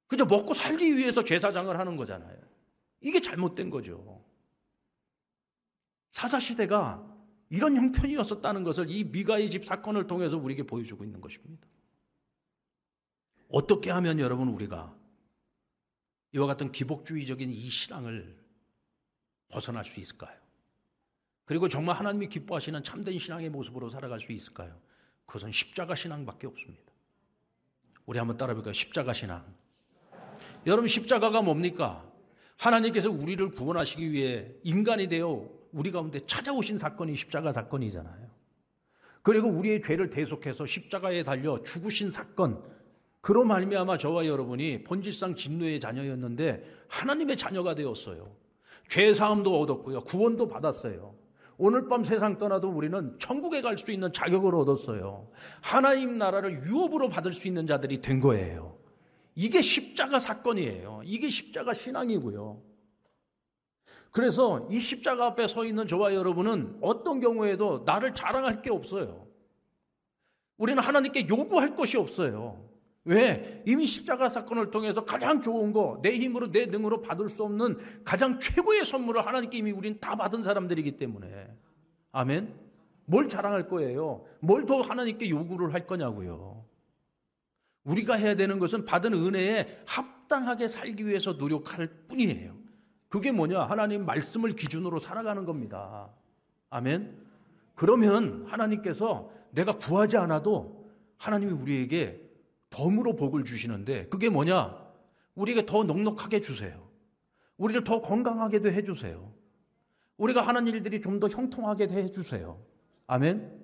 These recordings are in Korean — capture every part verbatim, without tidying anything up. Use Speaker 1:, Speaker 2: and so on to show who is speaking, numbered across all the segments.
Speaker 1: 그저 먹고 살기 위해서 제사장을 하는 거잖아요. 이게 잘못된 거죠. 사사시대가 이런 형편이었었다는 것을 이 미가의 집 사건을 통해서 우리에게 보여주고 있는 것입니다. 어떻게 하면 여러분 우리가 이와 같은 기복주의적인 이 신앙을 벗어날 수 있을까요? 그리고 정말 하나님이 기뻐하시는 참된 신앙의 모습으로 살아갈 수 있을까요? 그것은 십자가 신앙밖에 없습니다. 우리 한번 따라해볼까요? 십자가 신앙. 여러분, 십자가가 뭡니까? 하나님께서 우리를 구원하시기 위해 인간이 되어 우리 가운데 찾아오신 사건이 십자가 사건이잖아요. 그리고 우리의 죄를 대속해서 십자가에 달려 죽으신 사건, 그로 말미암아 저와 여러분이 본질상 진노의 자녀였는데 하나님의 자녀가 되었어요. 죄사함도 얻었고요, 구원도 받았어요. 오늘 밤 세상 떠나도 우리는 천국에 갈 수 있는 자격을 얻었어요. 하나님 나라를 유업으로 받을 수 있는 자들이 된 거예요. 이게 십자가 사건이에요. 이게 십자가 신앙이고요. 그래서 이 십자가 앞에 서 있는 저와 여러분은 어떤 경우에도 나를 자랑할 게 없어요. 우리는 하나님께 요구할 것이 없어요. 왜? 이미 십자가 사건을 통해서 가장 좋은 거, 내 힘으로 내 능으로 받을 수 없는 가장 최고의 선물을 하나님께 이미 우리는 다 받은 사람들이기 때문에. 아멘? 뭘 자랑할 거예요? 뭘 더 하나님께 요구를 할 거냐고요. 우리가 해야 되는 것은 받은 은혜에 합당하게 살기 위해서 노력할 뿐이에요. 그게 뭐냐? 하나님 말씀을 기준으로 살아가는 겁니다. 아멘? 그러면 하나님께서 내가 구하지 않아도 하나님이 우리에게 덤으로 복을 주시는데, 그게 뭐냐? 우리에게 더 넉넉하게 주세요. 우리를 더 건강하게도 해주세요. 우리가 하는 일들이 좀 더 형통하게 해주세요. 아멘?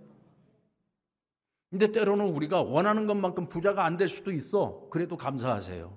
Speaker 1: 근데 때로는 우리가 원하는 것만큼 부자가 안 될 수도 있어. 그래도 감사하세요.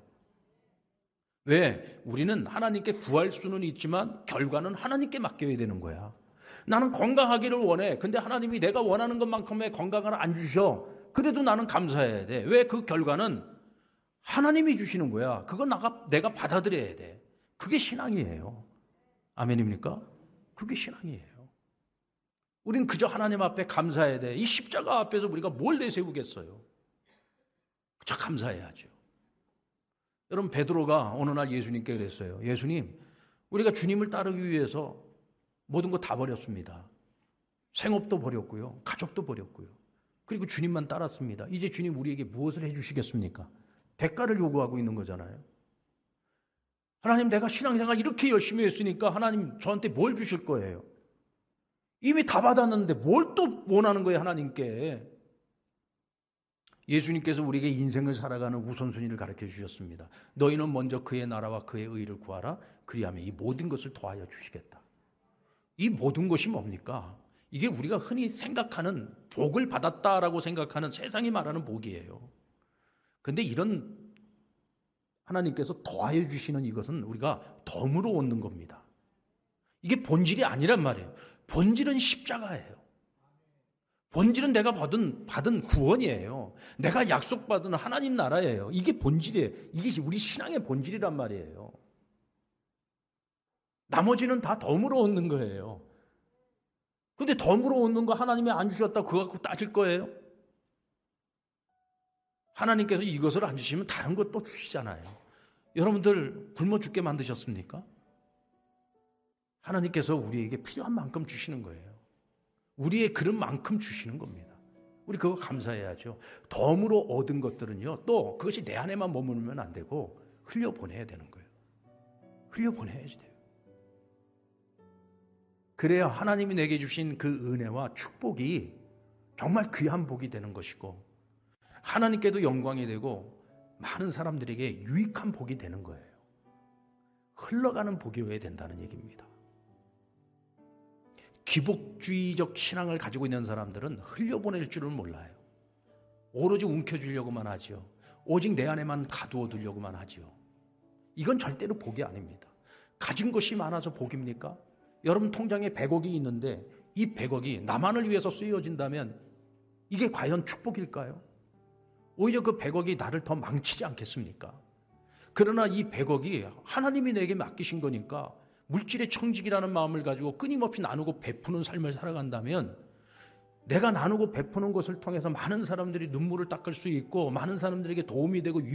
Speaker 1: 왜? 우리는 하나님께 구할 수는 있지만 결과는 하나님께 맡겨야 되는 거야. 나는 건강하기를 원해. 근데 하나님이 내가 원하는 것만큼의 건강을 안 주셔. 그래도 나는 감사해야 돼. 왜? 그 결과는 하나님이 주시는 거야. 그건 나가, 내가 받아들여야 돼. 그게 신앙이에요. 아멘입니까? 그게 신앙이에요. 우린 그저 하나님 앞에 감사해야 돼. 이 십자가 앞에서 우리가 뭘 내세우겠어요? 그저 감사해야죠. 여러분, 베드로가 어느 날 예수님께 그랬어요. 예수님, 우리가 주님을 따르기 위해서 모든 거 다 버렸습니다. 생업도 버렸고요, 가족도 버렸고요. 그리고 주님만 따랐습니다. 이제 주님 우리에게 무엇을 해주시겠습니까? 대가를 요구하고 있는 거잖아요. 하나님, 내가 신앙생활 이렇게 열심히 했으니까 하나님 저한테 뭘 주실 거예요? 이미 다 받았는데 뭘 또 원하는 거예요, 하나님께? 예수님께서 우리에게 인생을 살아가는 우선순위를 가르쳐 주셨습니다. 너희는 먼저 그의 나라와 그의 의를 구하라. 그리하면 이 모든 것을 더하여 주시겠다. 이 모든 것이 뭡니까? 이게 우리가 흔히 생각하는 복을 받았다라고 생각하는 세상이 말하는 복이에요. 그런데 이런 하나님께서 더하여 주시는 이것은 우리가 덤으로 얻는 겁니다. 이게 본질이 아니란 말이에요. 본질은 십자가예요. 본질은 내가 받은, 받은 구원이에요. 내가 약속받은 하나님 나라예요. 이게 본질이에요. 이게 우리 신앙의 본질이란 말이에요. 나머지는 다 덤으로 얻는 거예요. 근데 덤으로 얻는 거 하나님이 안 주셨다고 그거 갖고 따질 거예요? 하나님께서 이것을 안 주시면 다른 것 또 주시잖아요. 여러분들 굶어 죽게 만드셨습니까? 하나님께서 우리에게 필요한 만큼 주시는 거예요. 우리의 그릇만큼 주시는 겁니다. 우리 그거 감사해야죠. 덤으로 얻은 것들은요, 또 그것이 내 안에만 머무르면 안 되고 흘려보내야 되는 거예요. 흘려보내야지 돼요. 그래야 하나님이 내게 주신 그 은혜와 축복이 정말 귀한 복이 되는 것이고 하나님께도 영광이 되고 많은 사람들에게 유익한 복이 되는 거예요. 흘러가는 복이어야 된다는 얘기입니다. 기복주의적 신앙을 가지고 있는 사람들은 흘려보낼 줄은 몰라요. 오로지 움켜쥐려고만 하죠. 오직 내 안에만 가두어 두려고만 하죠. 이건 절대로 복이 아닙니다. 가진 것이 많아서 복입니까? 여러분 통장에 백억이 있는데 이 백억이 나만을 위해서 쓰여진다면 이게 과연 축복일까요? 오히려 그 백억이 나를 더 망치지 않겠습니까? 그러나 이 백억이 하나님이 내게 맡기신 거니까 물질의 청직이라는 마음을 가지고 끊임없이 나누고 베푸는 삶을 살아간다면 내가 나누고 베푸는 것을 통해서 많은 사람들이 눈물을 닦을 수 있고 많은 사람들에게 도움이 되고